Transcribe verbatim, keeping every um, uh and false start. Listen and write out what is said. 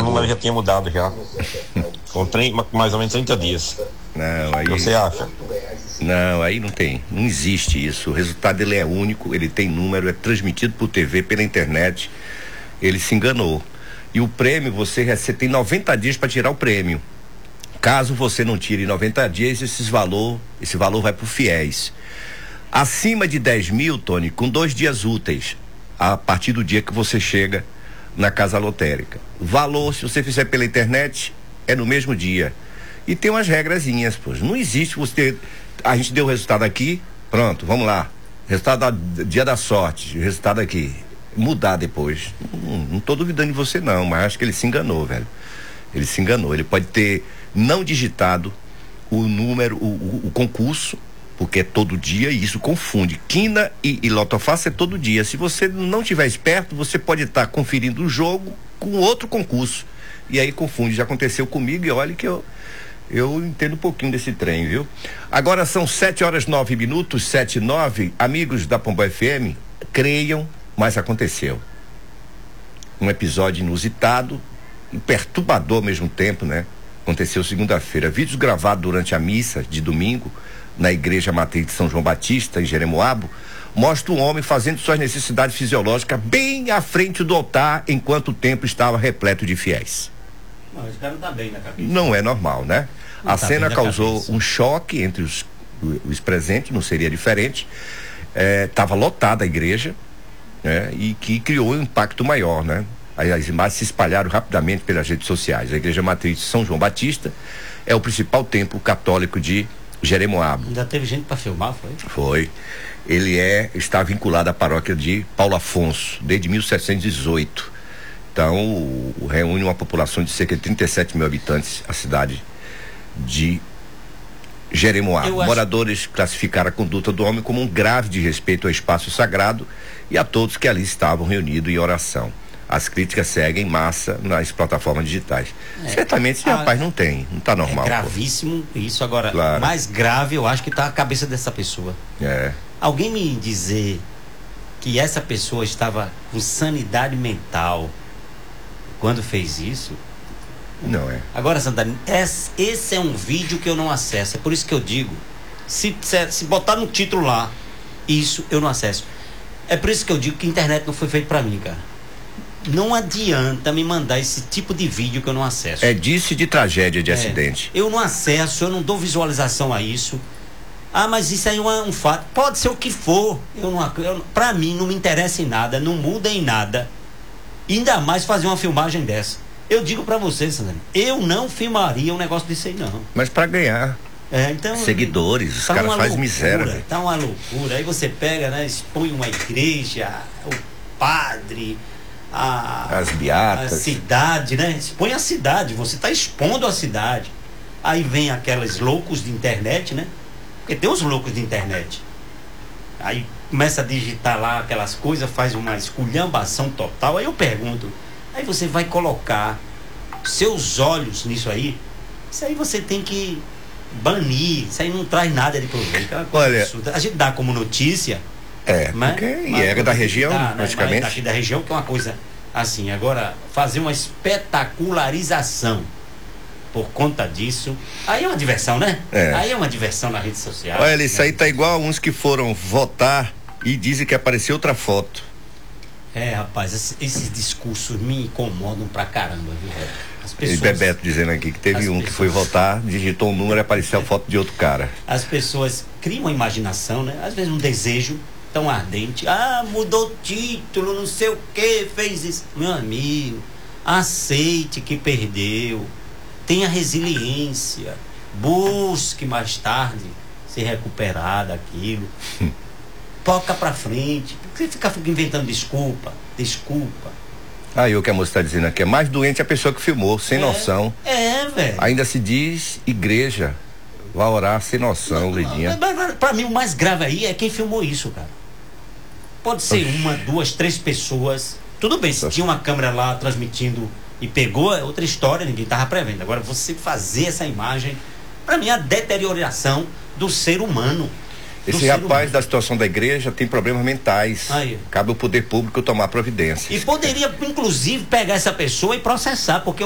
número já tinha mudado já. Com trinta, mais ou menos trinta dias. Não, aí... Você acha? Não, aí não tem. Não existe isso. O resultado ele é único, ele tem número, é transmitido por T V, pela internet. Ele se enganou. E o prêmio, você, você tem noventa dias para tirar o prêmio. Caso você não tire em noventa dias, esses valor, esse valor vai para o fiéis. Acima de dez mil, Tony, com dois dias úteis, a partir do dia que você chega na casa lotérica. O valor, se você fizer pela internet, é no mesmo dia. E tem umas regrazinhas, pô. Não existe você... A gente deu o resultado aqui, pronto, vamos lá. Resultado da, dia da sorte, resultado aqui. Mudar depois. Não, não tô duvidando de você não, mas acho que ele se enganou, velho. Ele se enganou. Ele pode ter não digitado o número, o, o, o concurso, porque é todo dia e isso confunde. Quina e, e Lotofácil é todo dia. Se você não tiver esperto, você pode estar tá conferindo o jogo com outro concurso. E aí confunde. Já aconteceu comigo e olha que eu eu entendo um pouquinho desse trem, viu? Agora são sete horas nove minutos, sete e nove. Amigos da Pombal F M, creiam, mas aconteceu. Um episódio inusitado e perturbador ao mesmo tempo, né? Aconteceu segunda-feira. Vídeos gravados durante a missa de domingo na Igreja Matriz de São João Batista, em Jeremoabo, mostra um homem fazendo suas necessidades fisiológicas bem à frente do altar, enquanto o templo estava repleto de fiéis. Não, esse cara não tá bem na cabeça. Não é normal, né? Não a tá cena bem na causou cabeça. um choque entre os, os presentes, não seria diferente. Estava lotada a igreja, né? E que criou um impacto maior, né? As, as imagens se espalharam rapidamente pelas redes sociais. A Igreja Matriz de São João Batista é o principal templo católico de Jeremoabo. Ainda teve gente para filmar, foi? Foi. Ele é, está vinculado à paróquia de Paulo Afonso, desde mil setecentos e dezoito. Então, o, o reúne uma população de cerca de trinta e sete mil habitantes, a cidade de Jeremoabo. Acho... Moradores classificaram a conduta do homem como um grave desrespeito ao espaço sagrado e a todos que ali estavam reunidos em oração. As críticas seguem em massa nas plataformas digitais. É, Certamente esse a, rapaz não tem, não está normal. É gravíssimo pô. Isso. Agora, claro. Mais grave eu acho que está a cabeça dessa pessoa. É. Alguém me dizer que essa pessoa estava com sanidade mental quando fez isso? Não é. Agora, Santana, esse, esse é um vídeo que eu não acesso. É por isso que eu digo, se, se, se botar no título lá, isso eu não acesso. É por isso que eu digo que a internet não foi feita para mim, cara. Não adianta me mandar esse tipo de vídeo que eu não acesso. É disso de tragédia, de é, acidente. Eu não acesso, eu não dou visualização a isso. Ah, mas isso aí é um, um fato. Pode ser o que for. Eu não, eu, pra mim não me interessa em nada, não muda em nada. Ainda mais fazer uma filmagem dessa. Eu digo pra vocês, Sandra, eu não filmaria um negócio desse aí, não. Mas pra ganhar é, então, seguidores, os tá caras fazem miséria. Véio. Tá uma loucura. Aí você pega, né, expõe uma igreja, o padre, a, as beatas, a cidade, né? Expõe a cidade, você tá expondo a cidade. Aí vem aqueles loucos de internet, né? Porque tem os loucos de internet. Aí começa a digitar lá aquelas coisas, faz uma esculhambação total. Aí eu pergunto, aí você vai colocar seus olhos nisso aí? Isso aí você tem que banir. Isso aí não traz nada de proveito. É Olha, absurda. A gente dá como notícia. É, mas, porque mas e era da região, dá, praticamente. Né? Daqui da região, que é uma coisa assim. Agora, fazer uma espetacularização por conta disso, aí é uma diversão, né? É. Aí é uma diversão na rede social. Olha, isso aí tá igual a uns que foram votar e dizem que apareceu outra foto. É, rapaz, esses, esses discursos me incomodam pra caramba, viu, velho? As pessoas... E Bebeto dizendo aqui que teve As um pessoas... que foi votar, digitou um número e apareceu a foto de outro cara. As pessoas criam uma imaginação, né? Às vezes um desejo tão ardente. Ah, mudou o título, não sei o que, fez isso. Meu amigo, aceite que perdeu. Tenha resiliência. Busque mais tarde se recuperar daquilo. Toca pra frente. Por que você fica inventando desculpa? Desculpa. Aí o que a moça está dizendo aqui é mais doente a pessoa que filmou, sem é, noção. É, velho. Ainda se diz igreja. Vai orar sem noção, Lidinha. Pra mim o mais grave aí é quem filmou isso, cara. Pode ser Oxi. uma, duas, três pessoas. Tudo bem, se Oxi. tinha uma câmera lá transmitindo e pegou, é outra história, ninguém tava prevendo. Agora você fazer essa imagem, pra mim é a deterioração do ser humano. Esse rapaz da situação da igreja tem problemas mentais. Aí. Cabe ao poder público tomar providências. E poderia, inclusive, pegar essa pessoa e processar, porque